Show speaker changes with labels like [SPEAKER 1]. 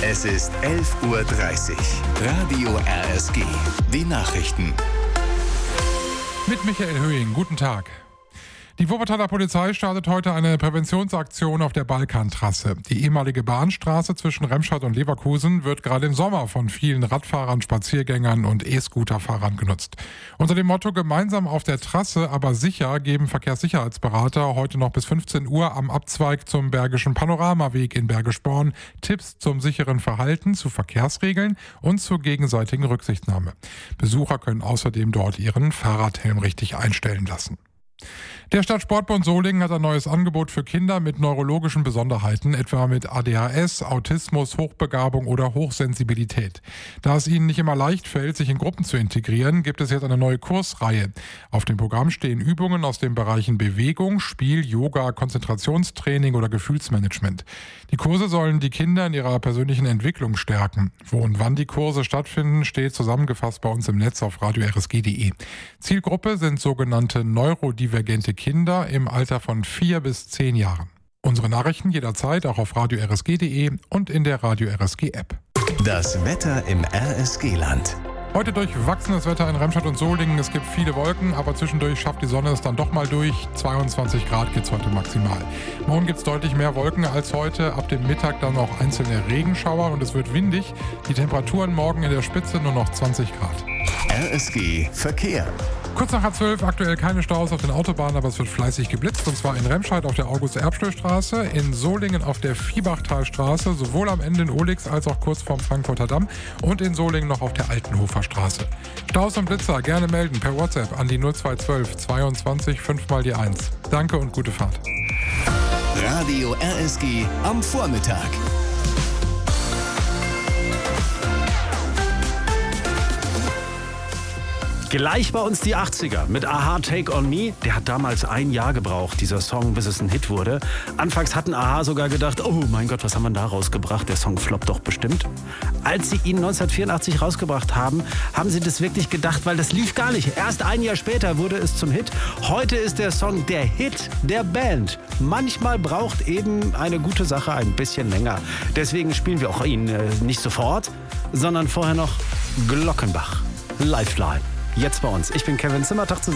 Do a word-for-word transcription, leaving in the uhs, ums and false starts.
[SPEAKER 1] Es ist elf Uhr dreißig. Radio R S G. Die Nachrichten.
[SPEAKER 2] Mit Michael Höhing. Guten Tag. Die Wuppertaler Polizei startet heute eine Präventionsaktion auf der Balkantrasse. Die ehemalige Bahnstraße zwischen Remscheid und Leverkusen wird gerade im Sommer von vielen Radfahrern, Spaziergängern und E-Scooter-Fahrern genutzt. Unter dem Motto "Gemeinsam auf der Trasse, aber sicher" geben Verkehrssicherheitsberater heute noch bis fünfzehn Uhr am Abzweig zum Bergischen Panoramaweg in Bergisch-Born Tipps zum sicheren Verhalten, zu Verkehrsregeln und zur gegenseitigen Rücksichtnahme. Besucher können außerdem dort ihren Fahrradhelm richtig einstellen lassen. Der Stadtsportbund Solingen hat ein neues Angebot für Kinder mit neurologischen Besonderheiten, etwa mit A D H S, Autismus, Hochbegabung oder Hochsensibilität. Da es ihnen nicht immer leicht fällt, sich in Gruppen zu integrieren, gibt es jetzt eine neue Kursreihe. Auf dem Programm stehen Übungen aus den Bereichen Bewegung, Spiel, Yoga, Konzentrationstraining oder Gefühlsmanagement. Die Kurse sollen die Kinder in ihrer persönlichen Entwicklung stärken. Wo und wann die Kurse stattfinden, steht zusammengefasst bei uns im Netz auf radio r s g punkt d e. Zielgruppe sind sogenannte neurodivergente Kinder im Alter von vier bis zehn Jahren. Unsere Nachrichten jederzeit auch auf radio r s g punkt d e und in der Radio R S G App.
[SPEAKER 1] Das Wetter im R S G-Land.
[SPEAKER 2] Heute durchwachsenes Wetter in Remscheid und Solingen. Es gibt viele Wolken, aber zwischendurch schafft die Sonne es dann doch mal durch. zweiundzwanzig Grad geht's heute maximal. Morgen gibt's deutlich mehr Wolken als heute. Ab dem Mittag dann noch einzelne Regenschauer und es wird windig. Die Temperaturen morgen in der Spitze nur noch zwanzig Grad.
[SPEAKER 1] R S G Verkehr.
[SPEAKER 2] Kurz nach halb zwölf, aktuell keine Staus auf den Autobahnen, aber es wird fleißig geblitzt. Und zwar in Remscheid auf der August-Erbstö-Straße, in Solingen auf der Viehbachtalstraße, sowohl am Ende in Ohlix als auch kurz vorm Frankfurter Damm und in Solingen noch auf der Altenhofer Straße. Staus und Blitzer gerne melden per WhatsApp an die null zwei eins zwei zweiundzwanzig fünf mal die eins. Danke und gute Fahrt.
[SPEAKER 1] Radio R S G am Vormittag.
[SPEAKER 3] Gleich bei uns die achtziger mit a-ha Take On Me. Der hat damals ein Jahr gebraucht, dieser Song, bis es ein Hit wurde. Anfangs hatten a-ha sogar gedacht, oh mein Gott, was haben wir da rausgebracht? Der Song floppt doch bestimmt. Als sie ihn neunzehnhundertvierundachtzig rausgebracht haben, haben sie das wirklich gedacht, weil das lief gar nicht. Erst ein Jahr später wurde es zum Hit. Heute ist der Song der Hit der Band. Manchmal braucht eben eine gute Sache ein bisschen länger. Deswegen spielen wir auch ihn äh, nicht sofort, sondern vorher noch Glockenbach. Lifeline. Jetzt bei uns. Ich bin Kevin Zimmertag zusammen.